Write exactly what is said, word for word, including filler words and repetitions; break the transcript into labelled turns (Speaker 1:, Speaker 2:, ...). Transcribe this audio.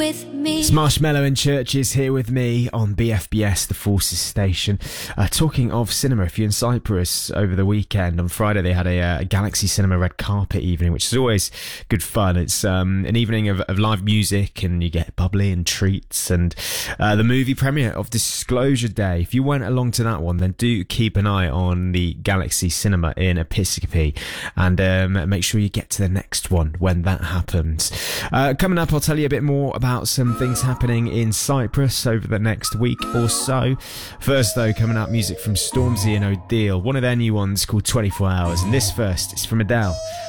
Speaker 1: with me.
Speaker 2: It's Marshmallow and Churches here with me on B F B S, the Forces Station. Uh, talking of cinema, if you're in Cyprus over the weekend, on Friday they had a, uh, a Galaxy Cinema red carpet evening, which is always good fun. It's um, an evening of, of live music, and you get bubbly and treats, and uh, the movie premiere of Disclosure Day. If you went along to that one, then do keep an eye on the Galaxy Cinema in Episcopi, and um, make sure you get to the next one when that happens. Uh, coming up, I'll tell you a bit more about some things happening in Cyprus over the next week or so. First though, coming up, music from Stormzy and O'Deal, one of their new ones called twenty-four hours, and this first is from Adele.